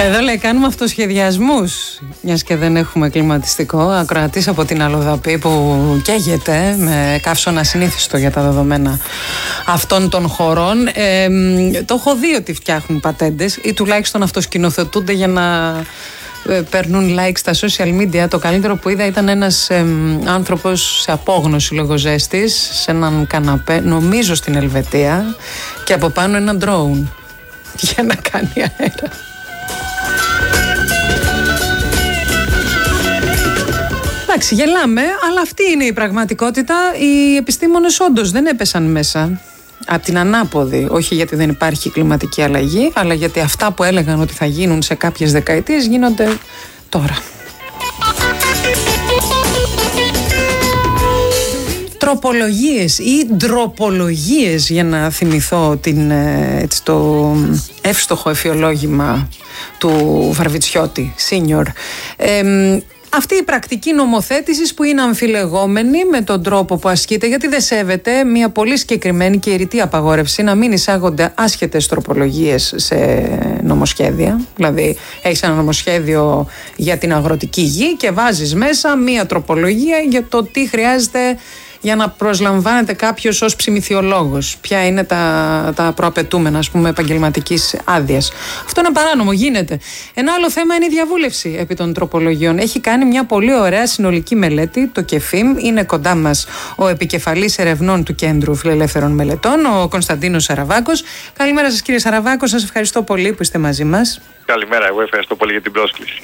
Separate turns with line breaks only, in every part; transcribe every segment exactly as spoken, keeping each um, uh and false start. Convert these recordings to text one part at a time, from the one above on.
Εδώ λέει κάνουμε αυτοσχεδιασμούς, μιας και δεν έχουμε κλιματιστικό. Ακροατής από την Αλοδαπή που καίγεται με καύσωνα ασυνήθιστο για τα δεδομένα αυτών των χωρών. Ε, το έχω δει ότι φτιάχνουν πατέντες ή τουλάχιστον αυτοσκηνοθετούνται για να ε, παίρνουν like στα social media. Το καλύτερο που είδα ήταν ένας ε, άνθρωπος σε απόγνωση λόγω ζέστης σε έναν καναπέ, νομίζω στην Ελβετία, και από πάνω ένα drone για να κάνει αέρα. Εντάξει, γελάμε, αλλά αυτή είναι η πραγματικότητα. Οι επιστήμονες όντως δεν έπεσαν μέσα από την ανάποδη. Όχι γιατί δεν υπάρχει κλιματική αλλαγή, αλλά γιατί αυτά που έλεγαν ότι θα γίνουν σε κάποιες δεκαετίες γίνονται τώρα. Τροπολογίες ή ντροπολογίες, για να θυμηθώ την, έτσι, το εύστοχο εφιολόγημα του Βαρβιτσιώτη, senior. Ε, Αυτή η πρακτική νομοθέτησης που είναι αμφιλεγόμενη με τον τρόπο που ασκείται, γιατί δεν σέβεται μια πολύ συγκεκριμένη και ηρητή απαγόρευση να μην εισάγονται άσχετες τροπολογίες σε νομοσχέδια. Δηλαδή έχεις ένα νομοσχέδιο για την αγροτική γη και βάζεις μέσα μια τροπολογία για το τι χρειάζεται για να προσλαμβάνεται κάποιος ως ψημιθιολόγος. Ποια είναι τα, τα προαπαιτούμενα, ας πούμε, επαγγελματικής άδειας. Αυτό είναι παράνομο, γίνεται. Ένα άλλο θέμα είναι η διαβούλευση επί των τροπολογιών. Έχει κάνει μια πολύ ωραία συνολική μελέτη, το ΚΕΦΙΜ. Είναι κοντά μας ο επικεφαλής ερευνών του Κέντρου Φιλελεύθερων Μελετών, ο Κωνσταντίνος Σαραβάκος. Καλημέρα σας, κύριε Σαραβάκο, σας ευχαριστώ πολύ που είστε μαζί μας.
Καλημέρα, εγώ ευχαριστώ πολύ για την πρόσκληση.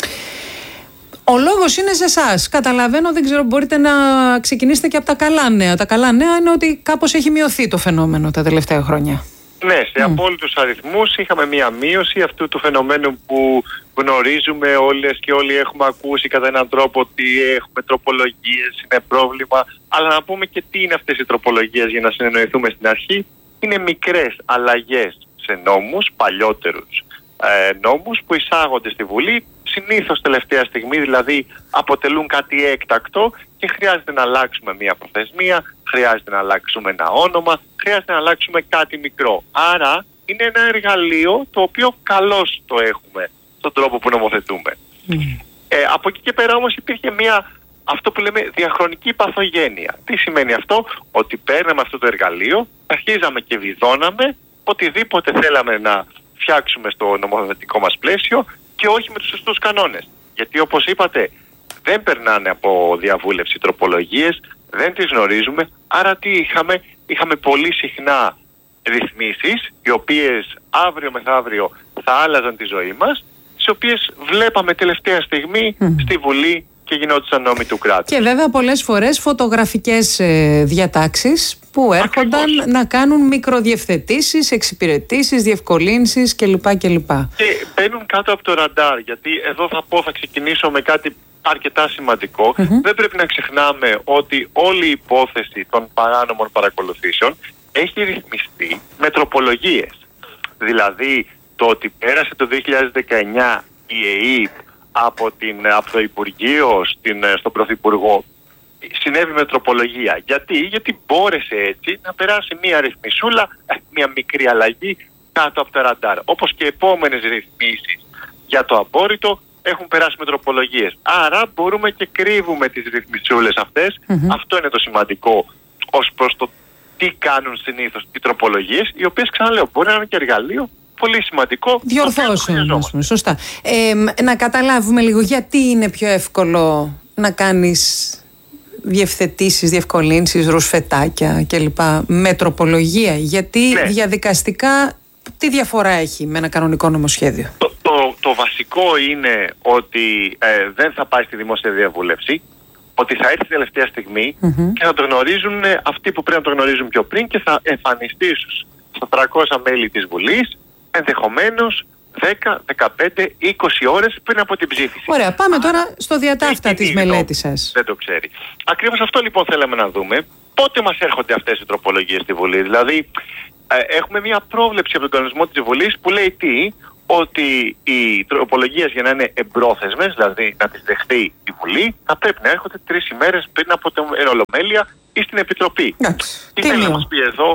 Ο λόγος είναι σε εσάς. Καταλαβαίνω, δεν ξέρω, μπορείτε να ξεκινήσετε και από τα καλά νέα. Τα καλά νέα είναι ότι κάπως έχει μειωθεί το φαινόμενο τα τελευταία χρόνια.
Ναι, σε mm. απόλυτους αριθμούς είχαμε μία μείωση αυτού του φαινομένου που γνωρίζουμε όλες και όλοι έχουμε ακούσει κατά έναν τρόπο ότι έχουμε τροπολογίες, είναι πρόβλημα. Αλλά να πούμε και τι είναι αυτές οι τροπολογίες για να συνεννοηθούμε στην αρχή. Είναι μικρές αλλαγές σε νόμους, παλιότερους ε, νόμους που εισάγονται στη Βουλή. Συνήθως τελευταία στιγμή, δηλαδή αποτελούν κάτι έκτακτο και χρειάζεται να αλλάξουμε μια προθεσμία, χρειάζεται να αλλάξουμε ένα όνομα, χρειάζεται να αλλάξουμε κάτι μικρό. Άρα είναι ένα εργαλείο το οποίο καλώς το έχουμε στον τρόπο που νομοθετούμε. Mm. Ε, από εκεί και πέρα όμως υπήρχε μια, αυτό που λέμε, διαχρονική παθογένεια. Τι σημαίνει αυτό? Ότι παίρναμε αυτό το εργαλείο, αρχίζαμε και βιδώναμε οτιδήποτε θέλαμε να φτιάξουμε στο νομοθετικό μας πλαίσιο και όχι με τους σωστούς κανόνες. Γιατί όπως είπατε δεν περνάνε από διαβούλευση τροπολογίες, δεν τις γνωρίζουμε, άρα τι είχαμε? Είχαμε πολύ συχνά ρυθμίσεις οι οποίες αύριο μεθαύριο θα άλλαζαν τη ζωή μας, τις οποίες βλέπαμε τελευταία στιγμή mm. στη Βουλή και γινόντουσαν νόμοι του κράτους. Και βέβαια πολλές φορές φωτογραφικές ε, διατάξεις που έρχονταν Ακριβώς. να κάνουν μικροδιευθετήσεις, εξυπηρετήσεις, διευκολύνσεις κλπ. κλπ. Και μπαίνουν κάτω από το ραντάρ, γιατί εδώ θα πω, θα ξεκινήσω με κάτι αρκετά σημαντικό. Mm-hmm. Δεν πρέπει να ξεχνάμε ότι όλη η υπόθεση των παράνομων παρακολουθήσεων έχει ρυθμιστεί με τροπολογίες. Δηλαδή το ότι πέρασε το δύο χιλιάδες δεκαεννιά η ΕΕΠ από, την, από το Υπουργείο στην, στον Πρωθυπουργό συνέβη με τροπολογία. Γιατί? Γιατί μπόρεσε έτσι να περάσει μια ρυθμισούλα, μια μικρή αλλαγή κάτω από τα ραντάρ. Όπως και επόμενες ρυθμίσεις για το απόρριτο έχουν περάσει με τροπολογίες. Άρα μπορούμε και κρύβουμε τις ρυθμισούλες αυτές. Mm-hmm. Αυτό είναι το σημαντικό ως προς το τι κάνουν συνήθως οι τροπολογίες, οι οποίες, ξαναλέω, μπορεί να είναι και εργαλείο πολύ σημαντικό.
Διορθώσεων, σωστά. Ε, να καταλάβουμε λίγο γιατί είναι πιο εύκολο να κάνεις διευθετήσεις, διευκολύνσεις, ρουσφετάκια κλπ. Με τροπολογία. Γιατί ναι. διαδικαστικά τι διαφορά έχει με ένα κανονικό νομοσχέδιο?
Το, το, το βασικό είναι ότι ε, δεν θα πάει στη δημόσια διαβούλευση, ότι θα έρθει τελευταία στιγμή mm-hmm. και θα το γνωρίζουν αυτοί που πρέπει να το γνωρίζουν πιο πριν και θα εμφανιστεί στα τριακόσια μέλη της Βουλής ενδεχομένως δέκα, δεκαπέντε, είκοσι ώρες πριν από την ψήφιση.
Ωραία, πάμε Α, τώρα στο διατάφτα της μελέτης σας.
Δεν το ξέρει. Ακριβώς αυτό λοιπόν θέλαμε να δούμε. Πότε μας έρχονται αυτές οι τροπολογίες στη Βουλή? Δηλαδή ε, έχουμε μια πρόβλεψη από τον κανονισμό της Βουλής που λέει τι? Ότι οι τροπολογίες για να είναι εμπρόθεσμες, δηλαδή να τις δεχτεί η Βουλή, θα πρέπει να έρχονται τρεις ημέρες πριν από την Ολομέλεια ή στην Επιτροπή.
Άξι,
τι θέλει να μας πει εδώ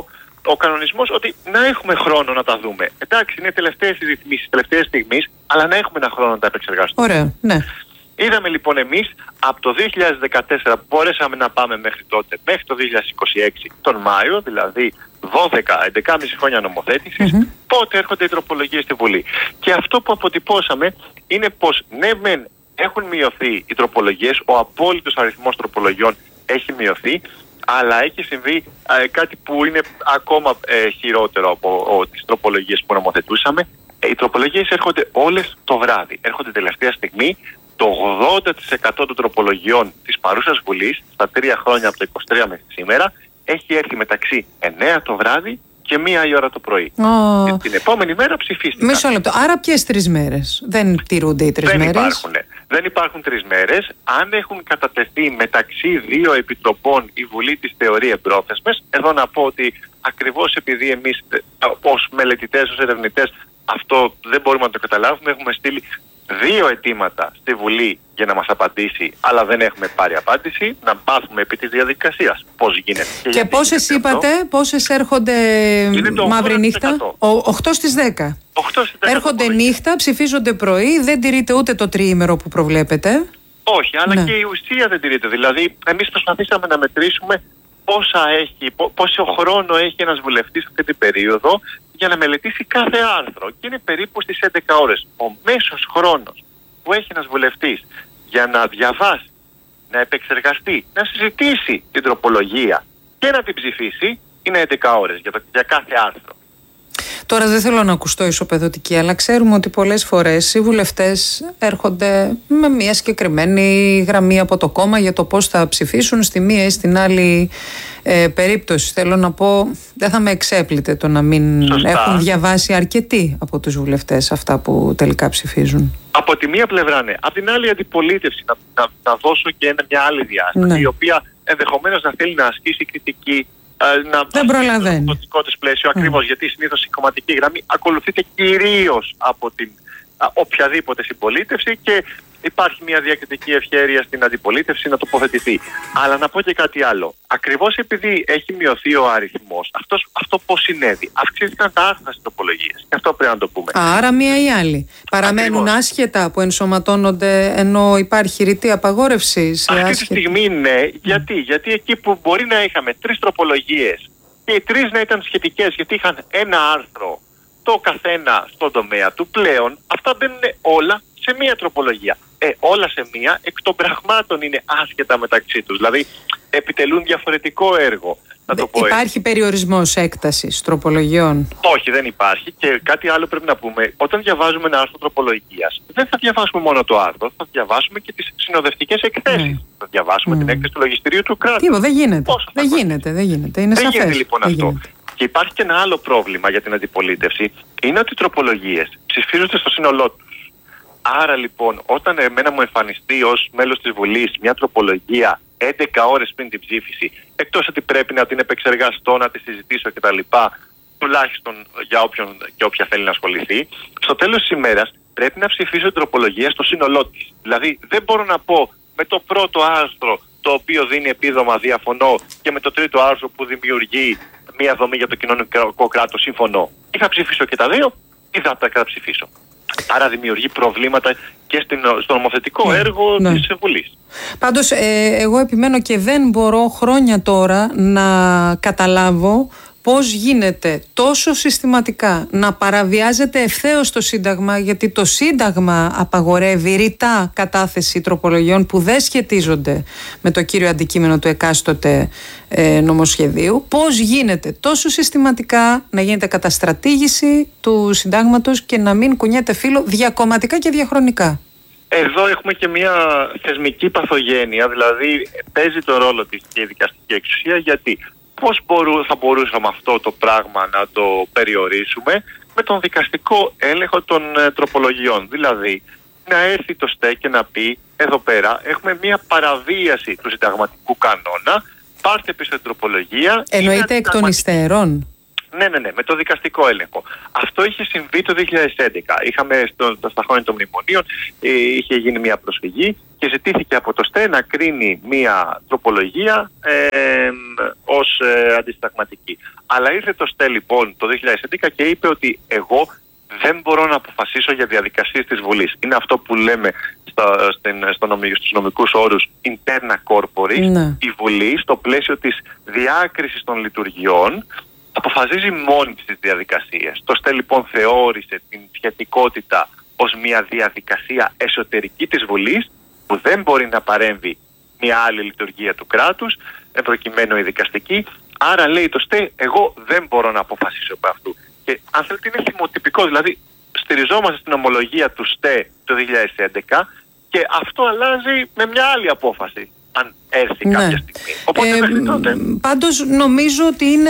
ο κανονισμός ότι να έχουμε χρόνο να τα δούμε. Εντάξει, είναι τελευταίες ρυθμίσεις, τελευταίες στιγμής, αλλά να έχουμε ένα χρόνο να τα επεξεργαστούμε.
Ωραία, ναι.
Είδαμε λοιπόν εμείς από το δύο χιλιάδες δεκατέσσερα που μπορέσαμε να πάμε μέχρι τότε, μέχρι το δύο χιλιάδες είκοσι έξι τον Μάιο, δηλαδή δώδεκα έντεκα χρόνια νομοθέτησης, mm-hmm. πότε έρχονται οι τροπολογίες στη Βουλή. Και αυτό που αποτυπώσαμε είναι πως ναι μεν έχουν μειωθεί οι τροπολογίες, ο απόλυτος αριθμός τροπολογιών έχει μειωθεί, αλλά έχει συμβεί ε, κάτι που είναι ακόμα ε, χειρότερο από ο, τις τροπολογίες που νομοθετούσαμε. Ε, οι τροπολογίες έρχονται όλες το βράδυ, έρχονται τελευταία στιγμή. Το ογδόντα τοις εκατό των τροπολογιών της παρούσας Βουλής, στα τρία χρόνια από το είκοσι τρία μέχρι σήμερα, έχει έρθει μεταξύ εννέα το βράδυ και μία η ώρα το πρωί. Oh. Και την επόμενη μέρα ψηφίστηκαν.
Μισό λεπτό. Άρα ποιες τρεις μέρες? Δεν τηρούνται οι τρεις
Δεν
μέρες?
Υπάρχουν. Δεν υπάρχουν τρεις μέρες. Αν έχουν κατατεθεί μεταξύ δύο επιτροπών η Βουλή της θεωρεί εμπρόθεσμες. Εδώ να πω ότι ακριβώς επειδή εμείς ως μελετητές, ως ερευνητές, αυτό δεν μπορούμε να το καταλάβουμε, έχουμε στείλει δύο αιτήματα στη Βουλή για να μας απαντήσει, αλλά δεν έχουμε πάρει απάντηση. Να μάθουμε επί της διαδικασίας πώς γίνεται.
Και, και πόσες είπατε, αυτό. πόσες έρχονται μαύρη νύχτα? οκτώ στις δέκα.
οκτώ στις δέκα
έρχονται νύχτα, ψηφίζονται πρωί, δεν τηρείται ούτε το τριήμερο που προβλέπετε.
Όχι, αλλά
ναι.
και η ουσία δεν τηρείται. Δηλαδή, εμείς προσπαθήσαμε να μετρήσουμε πόσα έχει, πόσο χρόνο έχει ένας βουλευτής αυτή την περίοδο για να μελετήσει κάθε άρθρο. Και είναι περίπου στις έντεκα ώρες. Ο μέσος χρόνος που έχει ένας βουλευτής για να διαβάσει, να επεξεργαστεί, να συζητήσει την τροπολογία και να την ψηφίσει είναι έντεκα ώρες για, το, για κάθε άρθρο.
Τώρα δεν θέλω να ακουστώ ισοπεδωτική, αλλά ξέρουμε ότι πολλές φορές οι βουλευτές έρχονται με μια συγκεκριμένη γραμμή από το κόμμα για το πώς θα ψηφίσουν στη μία ή στην άλλη ε, περίπτωση. Θέλω να πω, δεν θα με εξέπλητε το να μην Σωστά. έχουν διαβάσει αρκετοί από τους βουλευτές αυτά που τελικά ψηφίζουν. Από
τη μία πλευρά ναι. Από την άλλη αντιπολίτευση, να, να, να δώσω και ένα, μια άλλη διάσταση, ναι. η οποία ενδεχομένως να θέλει να ασκήσει κριτική. Να
δεν προλαβαίνει.
Το δικό της πλαίσιο, mm. ακριβώς γιατί συνήθως η κομματική γραμμή ακολουθείται κυρίως από την α, οποιαδήποτε συμπολίτευση και υπάρχει μια διακριτική ευχέρεια στην αντιπολίτευση να τοποθετηθεί. Αλλά να πω και κάτι άλλο. Ακριβώς επειδή έχει μειωθεί ο αριθμός, αυτός, αυτό πώς συνέβη? Αυξήθηκαν τα άρθρα στις τροπολογίες. Και αυτό πρέπει να το πούμε.
Άρα μία ή άλλη. Παραμένουν ακριβώς άσχετα που ενσωματώνονται ενώ υπάρχει ρητή απαγόρευση.
Αυτή άσχετα. Τη στιγμή ναι. Γιατί? Mm. γιατί εκεί που μπορεί να είχαμε τρεις τροπολογίες και οι τρεις να ήταν σχετικές γιατί είχαν ένα άρθρο το καθένα στον τομέα του, πλέον αυτά μπαίνουν όλα σε μία τροπολογία. Ε, όλα σε μία, εκ των πραγμάτων είναι άσχετα μεταξύ τους. Δηλαδή, επιτελούν διαφορετικό έργο. Να το πω
υπάρχει έτσι. Περιορισμός έκτασης τροπολογιών?
Όχι, δεν υπάρχει. Και κάτι άλλο πρέπει να πούμε. Όταν διαβάζουμε ένα άρθρο τροπολογίας, δεν θα διαβάσουμε μόνο το άρθρο, θα διαβάσουμε και τις συνοδευτικές εκθέσεις. Mm. Θα διαβάσουμε mm. την έκθεση του λογιστηρίου του κράτους.
Τι, δεν γίνεται. Δεν γίνεται, δεν γίνεται. Είναι
δεν
σαφές.
γίνεται λοιπόν
δεν
αυτό.
Γίνεται.
Και υπάρχει και ένα άλλο πρόβλημα για την αντιπολίτευση. Είναι ότι οι τροπολογίες ψηφίζονται στο σύνολό τους. Άρα λοιπόν, όταν εμένα μου εμφανιστεί ως μέλος της Βουλής μια τροπολογία έντεκα ώρες πριν την ψήφιση, εκτός ότι πρέπει να την επεξεργαστώ, να τη συζητήσω κτλ., τουλάχιστον για όποιον και όποια θέλει να ασχοληθεί, στο τέλος της ημέρας πρέπει να ψηφίσω την τροπολογία στο σύνολό της. Δηλαδή, δεν μπορώ να πω με το πρώτο άρθρο το οποίο δίνει επίδομα διαφωνώ και με το τρίτο άρθρο που δημιουργεί μια δομή για το κοινωνικό κράτος συμφωνώ. Ή θα ψηφίσω και τα δύο, ή θα τα καταψηφίσω. Άρα δημιουργεί προβλήματα και στην, στο νομοθετικό ναι, έργο ναι. της Βουλής.
Πάντως ε, εγώ επιμένω και δεν μπορώ χρόνια τώρα να καταλάβω πώς γίνεται τόσο συστηματικά να παραβιάζεται ευθέως το Σύνταγμα, γιατί το Σύνταγμα απαγορεύει ρητά κατάθεση τροπολογιών που δεν σχετίζονται με το κύριο αντικείμενο του εκάστοτε ε, νομοσχεδίου. Πώς γίνεται τόσο συστηματικά να γίνεται καταστρατήγηση του Συντάγματος και να μην κουνιέται φύλλο διακομματικά και διαχρονικά?
Εδώ έχουμε και μια θεσμική παθογένεια, δηλαδή παίζει το ρόλο της και η δικαστική εξουσία, γιατί πώς μπορού, θα μπορούσαμε αυτό το πράγμα να το περιορίσουμε? Με τον δικαστικό έλεγχο των ε, τροπολογιών. Δηλαδή, να έρθει το ΣΤΕ και να πει, εδώ πέρα έχουμε μια παραβίαση του συνταγματικού κανόνα, πάρτε πίσω την τροπολογία.
Εννοείται εκ των υστέρων?
Ναι, ναι, ναι, με το δικαστικό έλεγχο. Αυτό είχε συμβεί το δύο χιλιάδες έντεκα. Είχαμε στο, στα χρόνια των μνημονίων, ε, είχε γίνει μια προσφυγή και ζητήθηκε από το ΣΤΕ να κρίνει μια τροπολογία ε, ε, ως ε, αντισυνταγματική. Αλλά ήρθε το ΣΤΕ λοιπόν το δύο χιλιάδες έντεκα και είπε ότι εγώ δεν μπορώ να αποφασίσω για διαδικασίες της Βουλής. Είναι αυτό που λέμε στα, στην, στο νομι, στους νομικούς όρους interna corporis. Ναι. Η Βουλή στο πλαίσιο της διάκρισης των λειτουργιών αποφασίζει μόνη της τις διαδικασίες. Το ΣΤΕ λοιπόν θεώρησε την σχετικότητα ως μια διαδικασία εσωτερική της Βουλής που δεν μπορεί να παρέμβει μια άλλη λειτουργία του κράτους, προκειμένου η δικαστική. Άρα λέει το ΣΤΕ, εγώ δεν μπορώ να αποφασίσω από αυτού. Και αν θέλετε είναι θυμοτυπικό, δηλαδή στηριζόμαστε στην ομολογία του ΣΤΕ το δύο χιλιάδες έντεκα και αυτό αλλάζει με μια άλλη απόφαση, αν έρθει ναι. κάποια στιγμή. Οπότε ε, μέχρι τότε...
Πάντως νομίζω ότι είναι...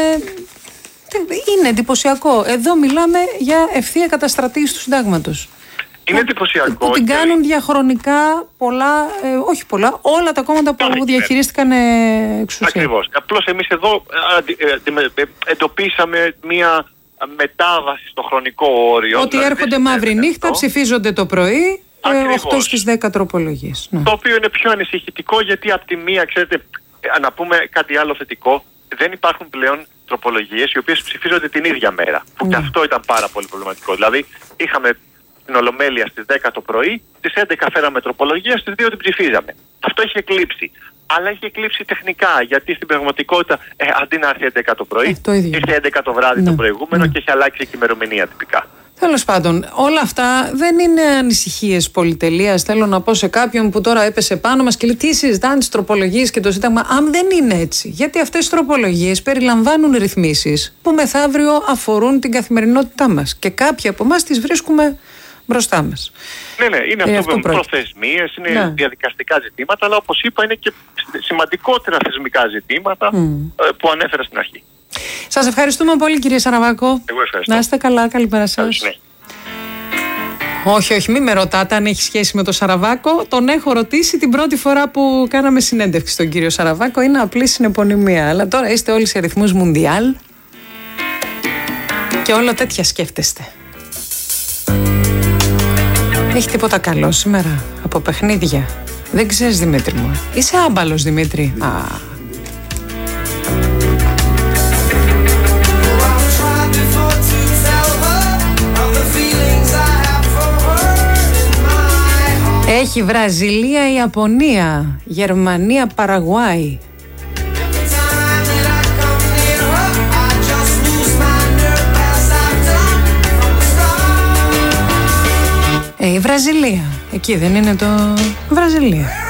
Είναι εντυπωσιακό. Εδώ μιλάμε για ευθεία καταστρατήγηση του συντάγματος.
Είναι εντυπωσιακό.
Που την κάνουν διαχρονικά πολλά, ε, όχι πολλά, όλα τα κόμματα που όχι, διαχειρίστηκαν ε, εξουσία.
Ακριβώς. Απλώς εμείς εδώ ε, ε, εντοπίσαμε μία μετάβαση στο χρονικό όριο.
Ότι δηλαδή έρχονται μαύρη νύχτα, αυτό. Ψηφίζονται το πρωί, ε, οκτώ στις δέκα τροπολογίες. Ναι.
Το οποίο είναι πιο ανησυχητικό γιατί από τη μία, ξέρετε, να πούμε κάτι άλλο θετικό, δεν υπάρχουν πλέον τροπολογίες οι οποίες ψηφίζονται την ίδια μέρα. Που και αυτό ήταν πάρα πολύ προβληματικό. Δηλαδή, είχαμε την Ολομέλεια στις δέκα το πρωί, στις έντεκα φέραμε τροπολογία, στις δύο την ψηφίζαμε. Αυτό είχε εκλείψει. Αλλά είχε εκλείψει τεχνικά, γιατί στην πραγματικότητα ε, αντί να έρθει έντεκα το πρωί, ε, ήρθε έντεκα το βράδυ ναι. το προηγούμενο ναι. και είχε αλλάξει και η ημερομηνία τυπικά.
Τέλος πάντων, όλα αυτά δεν είναι ανησυχίες πολυτελείας. Θέλω να πω σε κάποιον που τώρα έπεσε πάνω μας και λέει τι συζητάνε τις τροπολογίες και το Σύνταγμα. Αν δεν είναι έτσι, γιατί αυτές οι τροπολογίες περιλαμβάνουν ρυθμίσεις που μεθαύριο αφορούν την καθημερινότητά μας και κάποιοι από εμάς τις βρίσκουμε μπροστά μας.
Ναι, ναι, είναι ε, αυτό, αυτό προθεσμίες, είναι ναι. διαδικαστικά ζητήματα, αλλά όπως είπα είναι και σημαντικότερα θεσμικά ζητήματα mm. που ανέφερα στην αρχή.
Σας ευχαριστούμε πολύ κύριε Σαραβάκο.
Εγώ ευχαριστώ.
Να είστε καλά, καλημέρα σας.
Ναι.
Όχι, όχι, μην με ρωτάτε αν έχει σχέση με τον Σαραβάκο. Τον έχω ρωτήσει την πρώτη φορά που κάναμε συνέντευξη στον κύριο Σαραβάκο. Είναι απλή συνεπωνυμία. Αλλά τώρα είστε όλοι σε ρυθμούς Μουντιάλ και όλα τέτοια σκέφτεστε. Έχει τίποτα καλό σήμερα από παιχνίδια? Δεν ξέρεις Δημήτρη μου? Είσαι άμπαλος Δημήτρη? Α. Έχει Βραζιλία, Ιαπωνία, Γερμανία, Παραγουάι. Ε, η Βραζιλία. Εκεί δεν είναι το... Βραζιλία.